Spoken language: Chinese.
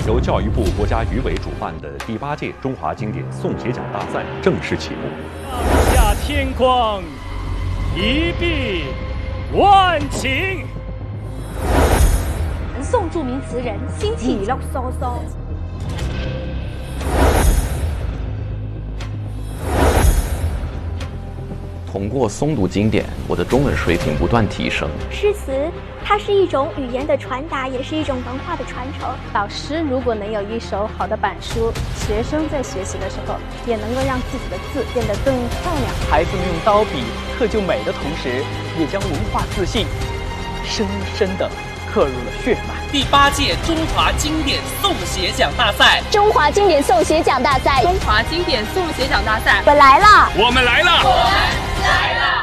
由教育部国家语委主办的第8届中华经典诵写奖大赛正式启幕。 上下天光，一碧万顷。 宋著名词人辛弃疾录梭梭。 通过诵读经典，我的中文水平不断提升。 诗词，它是一种语言的传达，也是一种文化的传承。 老师如果能有一手好的板书，学生在学习的时候也能够让自己的字变得更漂亮。 孩子们用刀笔刻就美的同时，也将文化自信深深地刻入了血脉。 第8届中华经典诵写奖大赛， 中华经典诵写奖大赛， 中华经典诵写奖大赛， 我来了， 我们来了， 我们来了。